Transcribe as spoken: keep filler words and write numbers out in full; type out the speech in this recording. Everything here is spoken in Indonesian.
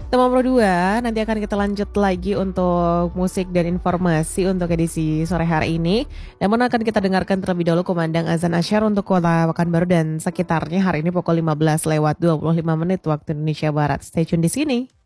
Tema Pro dua, nanti akan kita lanjut lagi untuk musik dan informasi untuk edisi sore hari ini. Namun akan kita dengarkan terlebih dahulu kumandang azan asyar untuk kota Pekanbaru dan sekitarnya hari ini pukul lima belas lewat dua puluh lima menit waktu Indonesia Barat. Stay tune di sini.